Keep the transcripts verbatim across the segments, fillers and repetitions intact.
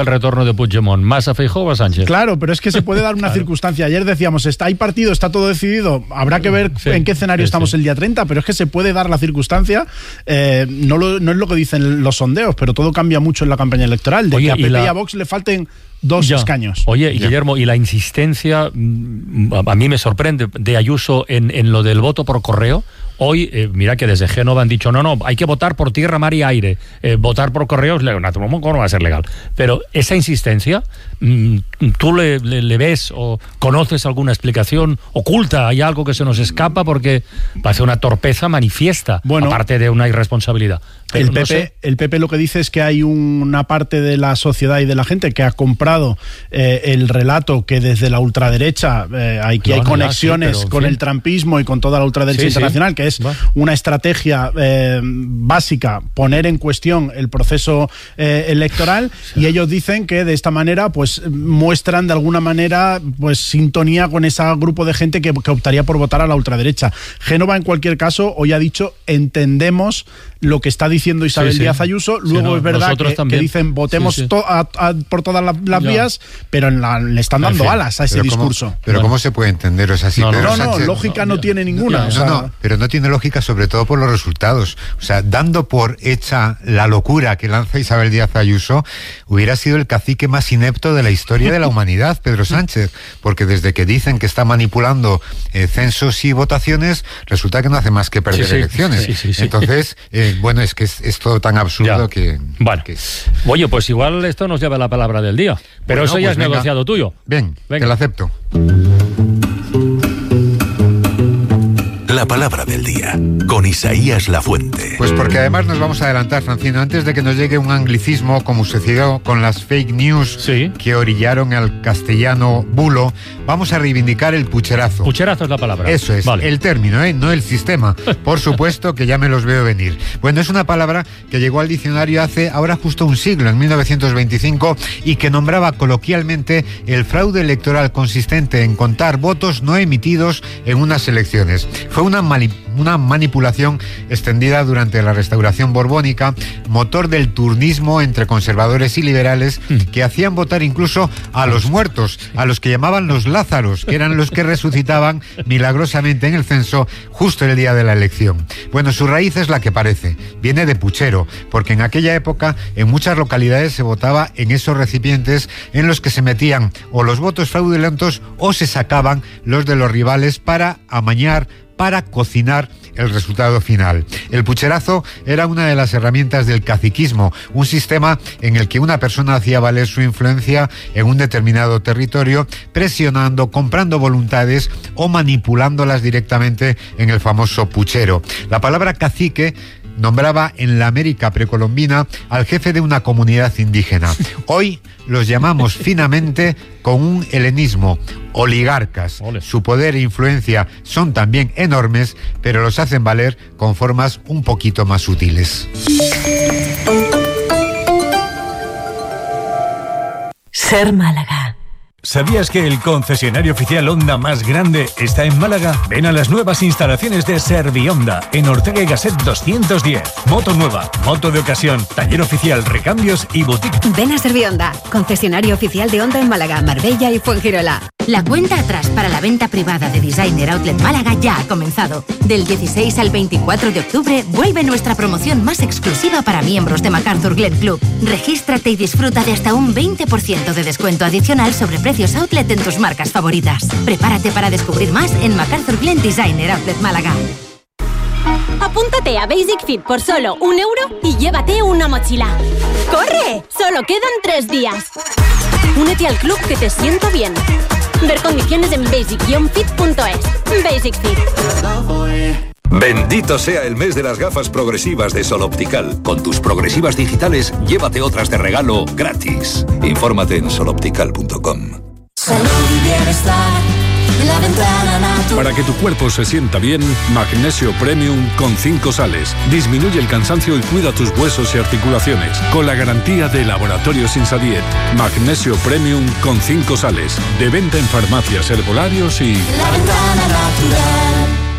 el retorno de Puigdemont? ¿Más a Feijóo o a Sánchez? Claro, pero es que se puede dar una claro. circunstancia. Ayer decíamos, está, hay partido, está todo decidido. Habrá que ver sí, en qué escenario sí, estamos sí. el día treinta, pero es que se puede dar la circunstancia. Eh, no, lo, no es lo que dicen los sondeos, pero todo cambia mucho en la campaña electoral. De Oye, que a P P y, la... y a Vox le falten dos ya. escaños. Oye, y Guillermo, y la insistencia, a mí me sorprende, de Ayuso en, en lo del voto por correo. Hoy, eh, mira que desde Génova han dicho, no, no, hay que votar por tierra, mar y aire. Eh, votar por correo es legal, no va a ser legal. Pero esa insistencia, ¿tú le, le, le ves o conoces alguna explicación oculta? ¿Hay algo que se nos escapa? Porque parece una torpeza manifiesta, bueno, aparte de una irresponsabilidad. Pero el, no P P, sé. el P P lo que dice es que hay una parte de la sociedad y de la gente que ha comprado eh, el relato que desde la ultraderecha, eh, aquí no, hay no, conexiones sí, con fin. el trampismo y con toda la ultraderecha sí, internacional, sí. que es es una estrategia eh, básica, poner en cuestión el proceso eh, electoral, sí. y ellos dicen que de esta manera pues muestran de alguna manera pues sintonía con ese grupo de gente que, que optaría por votar a la ultraderecha. Génova, en cualquier caso, hoy ha dicho, entendemos lo que está diciendo Isabel sí, sí. Díaz Ayuso, luego sí, no, es verdad que, que dicen votemos sí, sí. To, a, a, por todas las, las vías, pero en la, le están dando en fin. alas a ese pero discurso. Cómo, pero bueno. ¿cómo se puede entender? O sea, si no, Pedro no, no, Sánchez, lógica no, no tiene ninguna. No, o sea, no, pero no tiene lógica sobre todo por los resultados. O sea, dando por hecha la locura que lanza Isabel Díaz Ayuso, hubiera sido el cacique más inepto de la historia de la humanidad, Pedro Sánchez, porque desde que dicen que está manipulando eh, censos y votaciones, resulta que no hace más que perder sí, sí, elecciones. Sí, sí, sí, Entonces, eh, bueno, es que es, es todo tan absurdo ya. que... Vale. Que... Oye, pues igual esto nos lleva a la palabra del día, pero bueno, eso ya pues es venga. negociado tuyo. Ven, venga. Te lo acepto. La palabra del día, con Isaías Lafuente. Pues porque además nos vamos a adelantar, Francino, antes de que nos llegue un anglicismo, como sucedió con las fake news sí. que orillaron al castellano bulo, vamos a reivindicar el pucherazo. Pucherazo es la palabra. Eso es, vale. el término, ¿eh? no el sistema. Por supuesto que ya me los veo venir. Bueno, es una palabra que llegó al diccionario hace ahora justo un siglo, en mil novecientos veinticinco, y que nombraba coloquialmente el fraude electoral consistente en contar votos no emitidos en unas elecciones. Fue una, mani- una manipulación extendida durante la Restauración borbónica, motor del turnismo entre conservadores y liberales, que hacían votar incluso a los muertos, a los que llamaban los Lázaros, que eran los que resucitaban milagrosamente en el censo justo el día de la elección. Bueno, su raíz es la que parece, viene de puchero, porque en aquella época en muchas localidades se votaba en esos recipientes en los que se metían o los votos fraudulentos o se sacaban los de los rivales para amañar, para cocinar el resultado final. El pucherazo era una de las herramientas del caciquismo, un sistema en el que una persona hacía valer su influencia en un determinado territorio, presionando, comprando voluntades o manipulándolas directamente en el famoso puchero. La palabra cacique nombraba en la América precolombina al jefe de una comunidad indígena. Hoy los llamamos finamente con un helenismo, oligarcas. Ole. Su poder e influencia son también enormes, pero los hacen valer con formas un poquito más sutiles. Ser Málaga. ¿Sabías que el concesionario oficial Honda más grande está en Málaga? Ven a las nuevas instalaciones de Servihonda en Ortega y Gasset doscientos diez. Moto nueva, moto de ocasión, taller oficial, recambios y boutique. Ven a Servihonda, concesionario oficial de Honda en Málaga, Marbella y Fuengirola. La cuenta atrás para la venta privada de Designer Outlet Málaga ya ha comenzado. Del dieciséis al veinticuatro de octubre vuelve nuestra promoción más exclusiva para miembros de MacArthur Glen Club. Regístrate y disfruta de hasta un veinte por ciento de descuento adicional sobre precios outlet en tus marcas favoritas. Prepárate para descubrir más en MacArthur Glen Designer Outlet Málaga. Apúntate a Basic Fit por solo un euro y llévate una mochila. ¡Corre! Solo quedan tres días. Únete al club que te sienta bien. Ver condiciones en basic fit punto es. Basic Fit. Bendito sea el mes de las gafas progresivas de Sol Optical. Con tus progresivas digitales, llévate otras de regalo gratis. Infórmate en sol optical punto com. Salud y bienestar, la ventana natural. Para que tu cuerpo se sienta bien, Magnesio Premium con cinco sales. Disminuye el cansancio y cuida tus huesos y articulaciones. Con la garantía de Laboratorios Insadiet. Magnesio Premium con cinco sales. De venta en farmacias, herbolarios y... La ventana natural.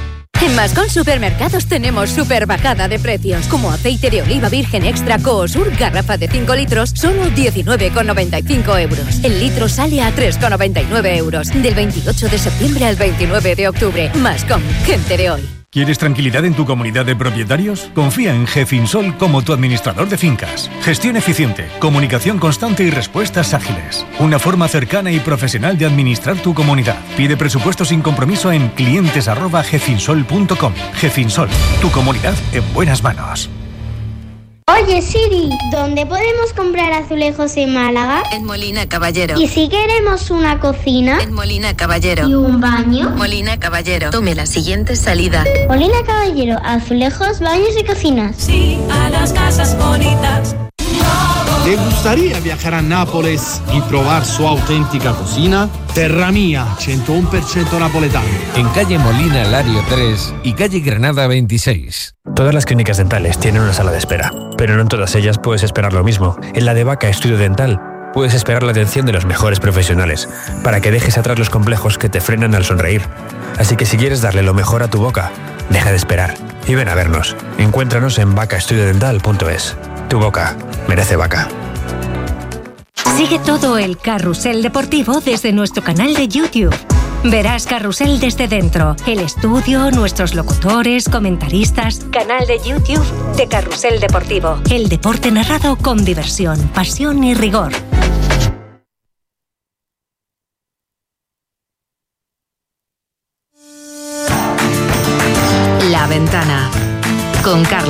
En Mascón Supermercados tenemos super bajada de precios, como aceite de oliva virgen extra Coosur, garrafa de cinco litros, solo diecinueve con noventa y cinco euros. El litro sale a tres con noventa y nueve euros. Del veintiocho de septiembre al veintinueve de octubre. Mascón, gente de hoy. ¿Quieres tranquilidad en tu comunidad de propietarios? Confía en Gefinsol como tu administrador de fincas. Gestión eficiente, comunicación constante y respuestas ágiles. Una forma cercana y profesional de administrar tu comunidad. Pide presupuesto sin compromiso en clientes arroba gefinsol punto com. Gefinsol, tu comunidad en buenas manos. Oye Siri, ¿dónde podemos comprar azulejos en Málaga? En Molina Caballero. ¿Y si queremos una cocina? En Molina Caballero. ¿Y un baño? Molina Caballero. Tome la siguiente salida. Molina Caballero, azulejos, baños y cocinas. Sí, a las casas bonitas. ¿Te gustaría viajar a Nápoles y probar su auténtica cocina? Terra Mia, ciento uno por ciento napoletano. En calle Molina Lario tres y calle Granada veintiséis. Todas las clínicas dentales tienen una sala de espera, pero no en todas ellas puedes esperar lo mismo. En la de Vaca Estudio Dental puedes esperar la atención de los mejores profesionales, para que dejes atrás los complejos que te frenan al sonreír. Así que si quieres darle lo mejor a tu boca, deja de esperar y ven a vernos. Encuéntranos en vaca estudio dental punto es. Tu boca merece Vaca. Sigue todo el carrusel deportivo desde nuestro canal de YouTube. Verás Carrusel desde dentro, el estudio, nuestros locutores, comentaristas. Canal de YouTube de Carrusel Deportivo. El deporte narrado con diversión, pasión y rigor. La Ventana con Carlos